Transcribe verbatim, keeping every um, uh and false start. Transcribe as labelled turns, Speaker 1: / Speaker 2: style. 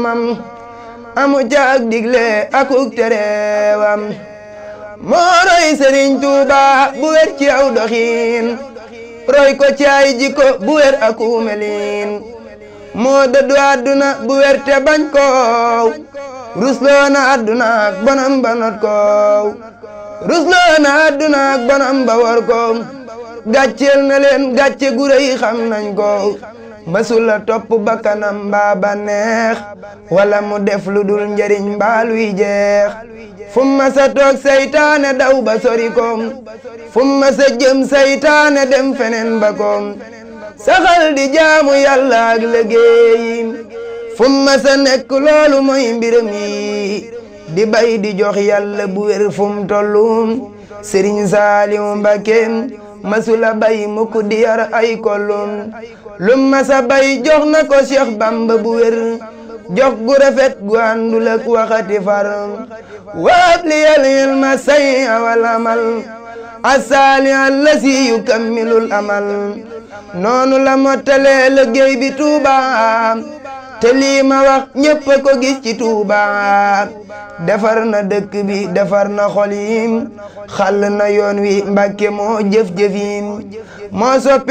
Speaker 1: boroomam amu jaag digle akuk tereewam moo roy Sëriñ Tuuba bu wér ci aw doxiin roy ko ci ay jikko bu wér aku melin moo dëddu àdduna bu wér te bañ koow rusloo na àdduna ak bonam ba not koow rusloo na àdduna ak bonam ba war koow gàcceel na leen gàcce gu rëy xam nañ ko masula topp bakkanam mbaa ba neex wala mu def lu dul njariñ mbaa luy jeex fu ma sa toog saytaane daw ba sori ko fu ma sa jëm saytaane dem feneen ba ko saxal di jaamu yàlla ak liggéey fu ma sa nekk loolu mooy mbiram yi di bay di jox yàlla bu wér fu mu tollu Sëriñ Saaliw Mbakke masula bay mukk di yar ay kollum lu masa bay jox na ko Cheikh Bamba bu wér jox gu rafet gu àndul ak waxati far waab li yal ilma say awal amal asaali allasi yukammilul amal noonu la mottalee liggéey bi Tuuba te lii ma wax ñépp ko gis ci Tuuba defar na dëkk bi defar na xol yi xàll na yoon wi Mbàkke moo jëf-jëf yi moo soppi